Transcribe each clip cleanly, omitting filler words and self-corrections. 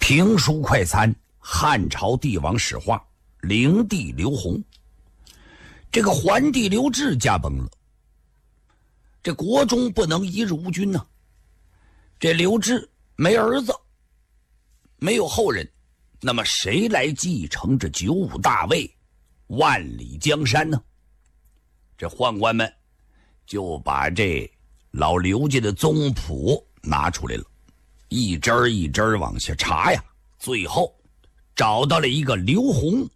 评书快餐，汉朝帝王史话，灵帝刘宏。这个桓帝刘志驾崩了，这国中不能一日无君呢。这刘志没儿子，没有后人，那么谁来继承这95大位，万里江山呢？这宦官们就把这老刘家的宗谱拿出来了，一针一针往下查呀，最后找到了一个刘宏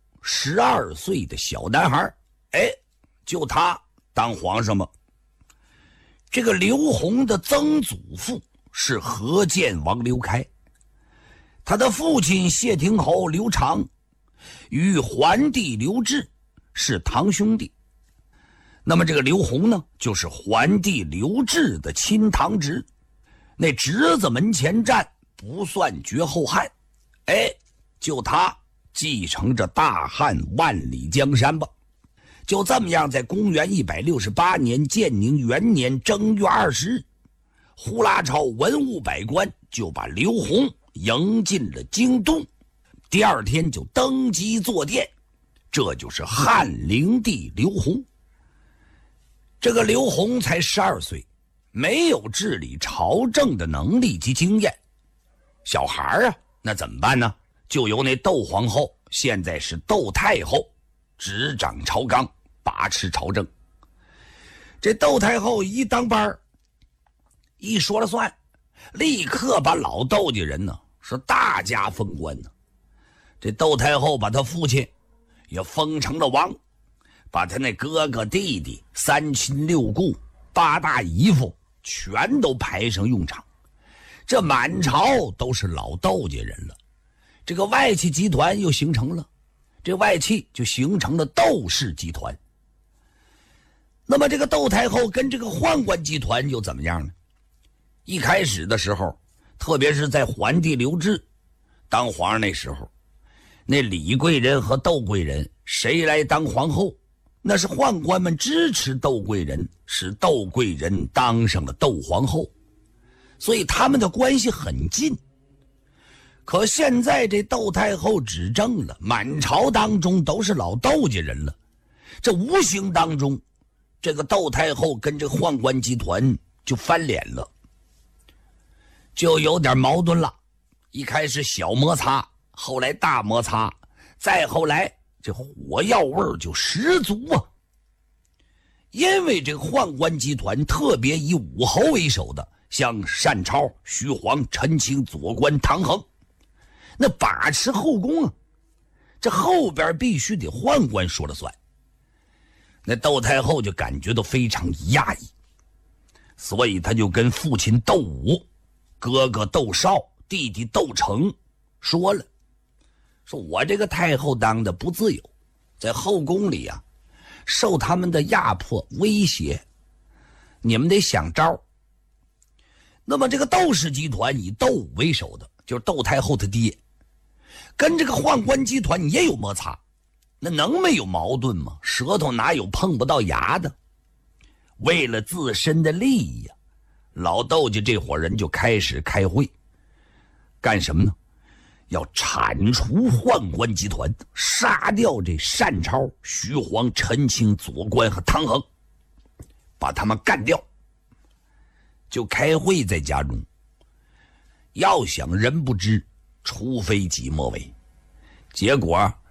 12岁的小男孩。就他当皇上吗？这个刘宏的曾祖父是河间王刘开，他的父亲谢亭侯刘长与桓帝刘志是堂兄弟。那么这个刘宏呢，就是桓帝刘志的亲堂侄，那侄子门前站，不算绝后汉。就他继承着大汉万里江山吧。就这么样，在公元168年建宁元年正月20日，呼啦超文武百官就把刘宏迎进了京都，第二天就登基坐殿，这就是汉灵帝刘宏。这个刘宏才12岁，没有治理朝政的能力及经验，小孩啊，那怎么办呢？就由那窦皇后，现在是窦太后，执掌朝纲，把持朝政。这窦太后一当班，一说了算，立刻把老窦家人呢是大加封官呢。这窦太后把他父亲也封成了王，把他那哥哥弟弟3亲6故8大姨夫全都排上用场，这满朝都是老窦家人了。这个外戚集团又形成了，这外戚就形成了窦氏集团。那么这个窦太后跟这个宦官集团又怎么样呢？一开始的时候，特别是在桓帝刘志当皇上那时候，那李贵人和窦贵人谁来当皇后，那是宦官们支持窦贵人，使窦贵人当上了窦皇后，所以他们的关系很近。可现在这窦太后执政了，满朝当中都是老窦家人了，这无形当中，这个窦太后跟这个宦官集团就翻脸了，就有点矛盾了。一开始小摩擦，后来大摩擦，再后来这火药味就十足啊。因为这个宦官集团特别以武侯为首的，像单超、徐晃、陈清、左官、唐衡，那把持后宫啊，这后边必须得宦官说了算。那窦太后就感觉到非常压抑，所以他就跟父亲窦武、哥哥窦绍、弟弟窦成说了，说我这个太后当的不自由，在后宫里啊受他们的压迫威胁，你们得想招。那么这个窦氏集团以窦武为首的，就是窦太后他爹，跟这个宦官集团也有摩擦，那能没有矛盾吗？舌头哪有碰不到牙的？为了自身的利益啊，老窦家这伙人就开始开会，干什么呢？要铲除宦官集团，杀掉这单超、徐晃、陈清、左官和唐衡，把他们干掉。就开会在家中，要想人不知，除非己莫为。结果